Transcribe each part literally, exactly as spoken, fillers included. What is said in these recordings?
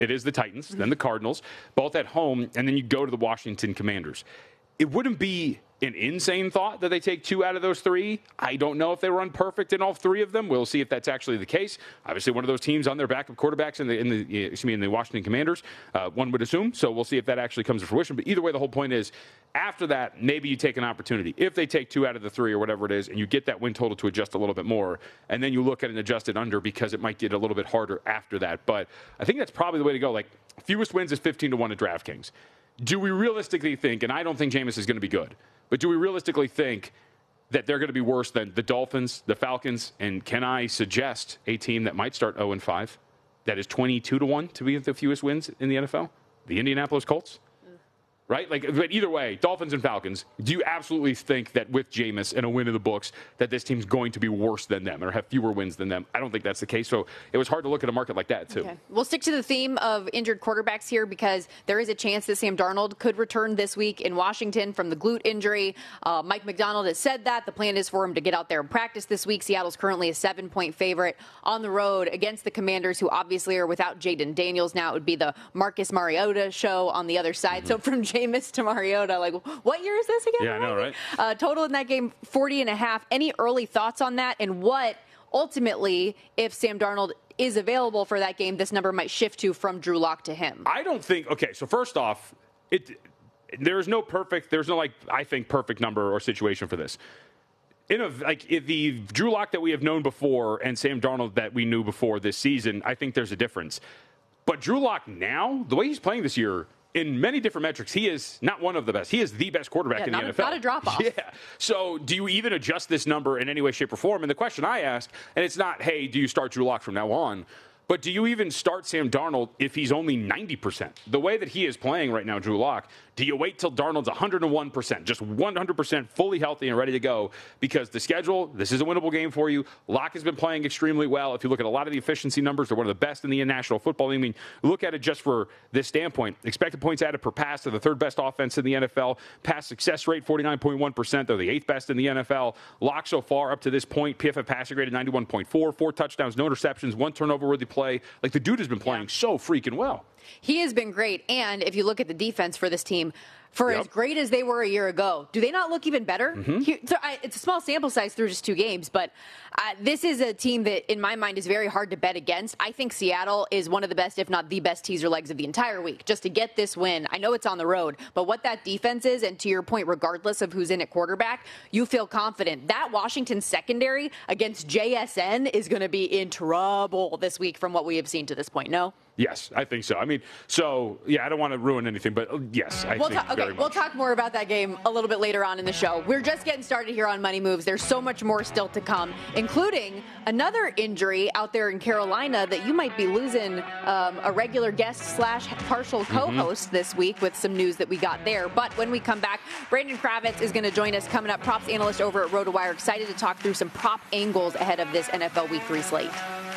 It is the Titans, then the Cardinals, both at home, and then you go to the Washington Commanders. It wouldn't be an insane thought that they take two out of those three. I don't know if they run perfect in all three of them. We'll see if that's actually the case. Obviously, one of those teams on their backup quarterbacks in the in the excuse me in the Washington Commanders, uh, one would assume. So we'll see if that actually comes to fruition. But either way, the whole point is, after that, maybe you take an opportunity. If they take two out of the three or whatever it is, and you get that win total to adjust a little bit more, and then you look at an adjusted under because it might get a little bit harder after that. But I think that's probably the way to go. Like, fewest wins is fifteen to one at DraftKings. Do we realistically think, and I don't think Jameis is going to be good, but do we realistically think that they're going to be worse than the Dolphins, the Falcons, and can I suggest a team that might start oh and five that is twenty-two to one to be the fewest wins in the N F L? The Indianapolis Colts? Right? Like, but either way, Dolphins and Falcons, do you absolutely think that with Jameis and a win in the books that this team's going to be worse than them or have fewer wins than them? I don't think that's the case. So it was hard to look at a market like that, too. Okay. We'll stick to the theme of injured quarterbacks here because there is a chance that Sam Darnold could return this week in Washington from the glute injury. Uh, Mike McDonald has said that. The plan is for him to get out there and practice this week. Seattle's currently a seven-point favorite on the road against the Commanders, who obviously are without Jaden Daniels. Now it would be the Marcus Mariota show on the other side. Mm-hmm. So from Jameis to Mariota, like, what year is this again? Yeah, I know, right? Uh, total in that game, forty and a half. Any early thoughts on that? And what, ultimately, if Sam Darnold is available for that game, this number might shift to from Drew Lock to him? I don't think, okay, so first off, it there's no perfect, there's no, like, I think, perfect number or situation for this. In a, like the Drew Lock that we have known before and Sam Darnold that we knew before this season, I think there's a difference. But Drew Lock now, the way he's playing this year, in many different metrics, he is not one of the best. He is the best quarterback yeah, in not the a, N F L. Not a drop-off. Yeah. So do you even adjust this number in any way, shape, or form? And the question I ask, and it's not, hey, do you start Drew Lock from now on? But do you even start Sam Darnold if he's only ninety percent? The way that he is playing right now, Drew Lock, do you wait till Darnold's one hundred one percent, just one hundred percent fully healthy and ready to go? Because the schedule, this is a winnable game for you. Lock has been playing extremely well. If you look at a lot of the efficiency numbers, they're one of the best in the National Football League. I mean, look at it just for this standpoint. Expected points added per pass, they're the third best offense in the N F L. Pass success rate, forty-nine point one percent. They're the eighth best in the N F L. Lock so far up to this point, P F F passing grade ninety-one point four, four touchdowns, no interceptions, one turnover-worthy play. Like, the dude has been playing yeah. so freaking well. He has been great. And if you look at the defense for this team, for yep. as great as they were a year ago, do they not look even better? Mm-hmm. Here, so I, it's a small sample size through just two games, but uh, this is a team that, in my mind, is very hard to bet against. I think Seattle is one of the best, if not the best, teaser legs of the entire week, just to get this win. I know it's on the road, but what that defense is, and to your point, regardless of who's in at quarterback, you feel confident. That Washington secondary against J S N is going to be in trouble this week from what we have seen to this point, no? Yes, I think so. I mean, so, yeah, I don't want to ruin anything, but yes, I we'll think ta- okay, very much. We'll talk more about that game a little bit later on in the show. We're just getting started here on Money Moves. There's so much more still to come, including another injury out there in Carolina that you might be losing um, a regular guest slash partial co-host mm-hmm. this week with some news that we got there. But when we come back, Brandon Kravitz is going to join us coming up, props analyst over at RotoWire. Excited to talk through some prop angles ahead of this N F L Week three slate.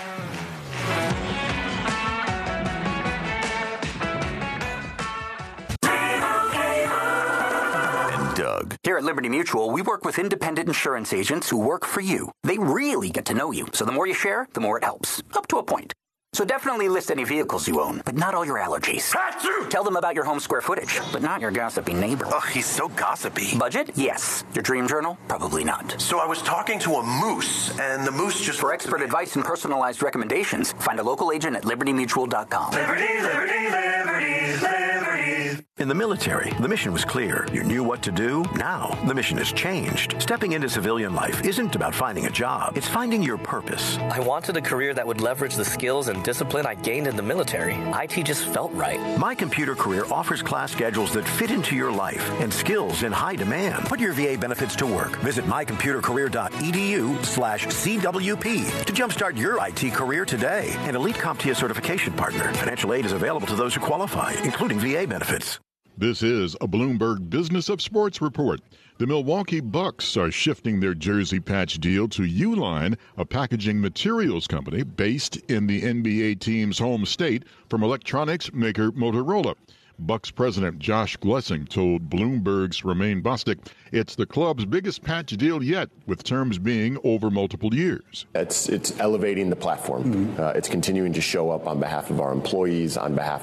Doug. Here at Liberty Mutual, we work with independent insurance agents who work for you. They really get to know you, so the more you share, the more it helps. Up to a point. So definitely list any vehicles you own, but not all your allergies. Achoo! Tell them about your home square footage, but not your gossipy neighbor. Oh, he's so gossipy. Budget? Yes. Your dream journal? Probably not. So I was talking to a moose, and the moose just... For expert advice and personalized recommendations, find a local agent at liberty mutual dot com. Liberty, liberty, liberty, liberty. In the military, the mission was clear. You knew what to do. Now, the mission has changed. Stepping into civilian life isn't about finding a job. It's finding your purpose. I wanted a career that would leverage the skills and discipline I gained in the military. I T just felt right. My Computer Career offers class schedules that fit into your life and skills in high demand. Put your V A benefits to work. Visit my computer career dot e d u slash C W P to jumpstart your I T career today. An elite CompTIA certification partner. Financial aid is available to those who qualify, including V A benefits. This is a Bloomberg Business of Sports report. The Milwaukee Bucks are shifting their jersey patch deal to Uline, a packaging materials company based in the N B A team's home state, from electronics maker Motorola. Bucks president Josh Glessing told Bloomberg's Romaine Bostick it's the club's biggest patch deal yet, with terms being over multiple years. It's, it's elevating the platform. Mm-hmm. Uh, it's continuing to show up on behalf of our employees, on behalf